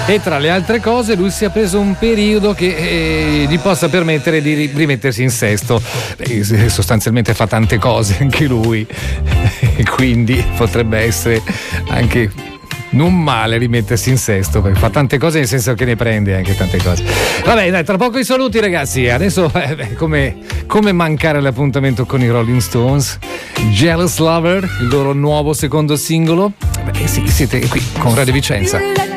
E tra le altre cose lui si è preso un periodo che gli possa permettere di rimettersi in sesto. Sostanzialmente fa tante cose anche lui e quindi potrebbe essere anche non male rimettersi in sesto, perché fa tante cose, nel senso che ne prende anche tante cose. Vabbè, dai, tra poco i saluti, ragazzi. Adesso come mancare l'appuntamento con i Rolling Stones, Jealous Lover, il loro nuovo secondo singolo. Sì, siete qui con Radio Vicenza.